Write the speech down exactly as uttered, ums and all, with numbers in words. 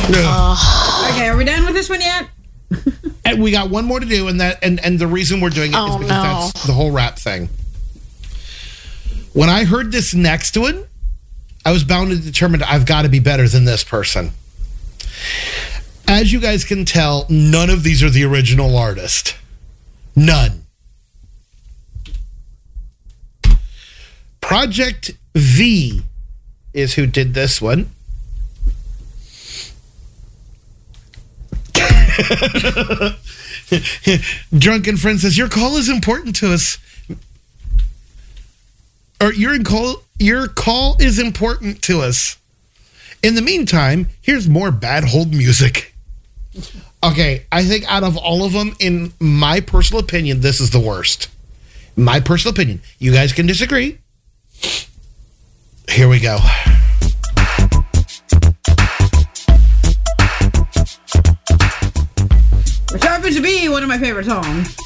Uh, okay, are we done with this one yet? And we got one more to do, and that and, and the reason we're doing it Oh, is because no. that's the whole rap thing. When I heard this next one, I was bound and determined I've got to be better than this person. As you guys can tell, none of these are the original artist. None. Project V is who did this one. Drunken friend says, your call is important to us. Or your call, your call is important to us. In the meantime, here's more bad hold music. Okay, I think out of all of them, in my personal opinion, this is the worst. My personal opinion. You guys can disagree. Here we go. Which happens to be one of my favorite songs.